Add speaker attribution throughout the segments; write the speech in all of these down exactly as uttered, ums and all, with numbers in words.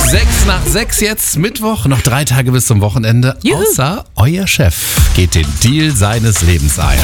Speaker 1: Sechs nach sechs jetzt, Mittwoch, noch drei Tage bis zum Wochenende.
Speaker 2: Juhu.
Speaker 1: Außer euer Chef geht den Deal seines Lebens ein.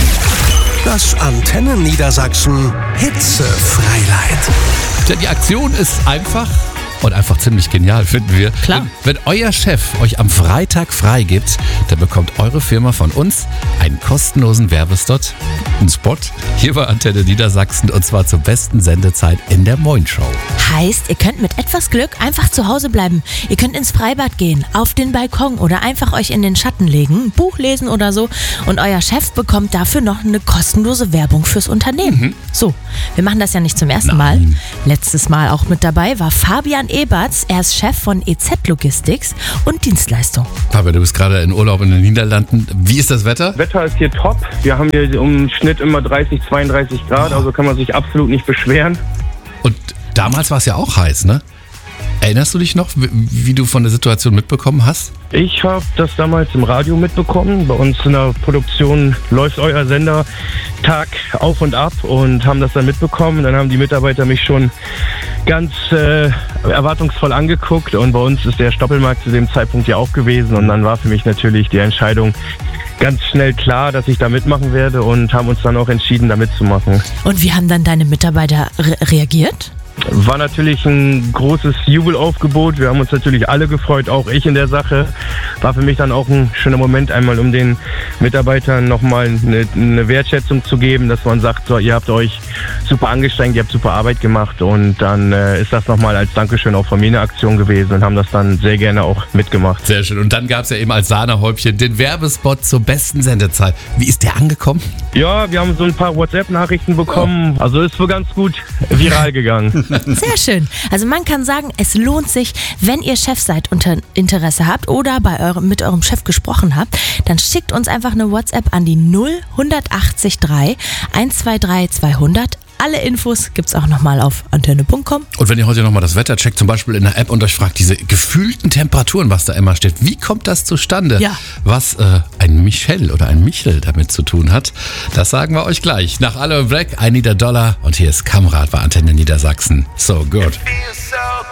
Speaker 3: Das Antennen Niedersachsen Hitzefreiheit.
Speaker 1: Denn die Aktion ist einfach und einfach ziemlich genial, finden wir.
Speaker 2: Klar.
Speaker 1: Wenn, wenn euer Chef euch am Freitag freigibt, dann bekommt eure Firma von uns einen kostenlosen Werbespot, einen Spot hier bei Antenne Niedersachsen, und zwar zur besten Sendezeit in der Moin Show.
Speaker 2: Heißt, ihr könnt mit etwas Glück einfach zu Hause bleiben. Ihr könnt ins Freibad gehen, auf den Balkon oder einfach euch in den Schatten legen, ein Buch lesen oder so, und euer Chef bekommt dafür noch eine kostenlose Werbung fürs Unternehmen.
Speaker 1: Mhm.
Speaker 2: So, wir machen das ja nicht zum ersten Mal.
Speaker 1: Nein.
Speaker 2: Letztes Mal auch mit dabei war Fabian Eberts. Er ist Chef von E Z Logistics und Dienstleistung.
Speaker 1: Fabian, du bist gerade in Urlaub in den Niederlanden. Wie ist das Wetter?
Speaker 4: Wetter ist hier top. Wir haben hier im Schnitt immer dreißig, zweiunddreißig Grad, also kann man sich absolut nicht beschweren.
Speaker 1: Und damals war es ja auch heiß, ne? Erinnerst du dich noch, wie, wie du von der Situation mitbekommen hast?
Speaker 4: Ich habe das damals im Radio mitbekommen. Bei uns in der Produktion läuft euer Sender Tag auf und ab und haben das dann mitbekommen. Dann haben die Mitarbeiter mich schon ganz äh, erwartungsvoll angeguckt, und bei uns ist der Stoppelmarkt zu dem Zeitpunkt ja auch gewesen, und dann war für mich natürlich die Entscheidung ganz schnell klar, dass ich da mitmachen werde, und haben uns dann auch entschieden, da mitzumachen.
Speaker 2: Und wie haben dann deine Mitarbeiter re- reagiert?
Speaker 4: War natürlich ein großes Jubelaufgebot. Wir haben uns natürlich alle gefreut, auch ich in der Sache. War für mich dann auch ein schöner Moment, einmal um den Mitarbeitern nochmal eine, eine Wertschätzung zu geben, dass man sagt, so, ihr habt euch super angestrengt, ihr habt super Arbeit gemacht, und dann äh, ist das nochmal als Dankeschön auch von mir eine Aktion gewesen, und haben das dann sehr gerne auch mitgemacht.
Speaker 1: Sehr schön. Und dann gab es ja eben als Sahnehäubchen den Werbespot zur besten Sendezeit. Wie ist der angekommen?
Speaker 4: Ja, wir haben so ein paar WhatsApp-Nachrichten bekommen. Also ist wohl ganz gut viral gegangen.
Speaker 2: Sehr schön. Also man kann sagen, es lohnt sich, wenn ihr Chef seid und Interesse habt oder bei eurem, mit eurem Chef gesprochen habt, dann schickt uns einfach eine WhatsApp an die null acht drei eins zwei drei zweihundert. Alle Infos gibt's auch nochmal auf antenne punkt com.
Speaker 1: Und wenn ihr heute nochmal das Wetter checkt, zum Beispiel in der App, und euch fragt, diese gefühlten Temperaturen, was da immer steht, wie kommt das zustande?
Speaker 2: Ja.
Speaker 1: Was äh, ein Michel oder ein Michel damit zu tun hat, das sagen wir euch gleich. Nach Aloe Black, I Need a Dollar, und hier ist Kamrat bei Antenne Niedersachsen. So good.
Speaker 5: Feels so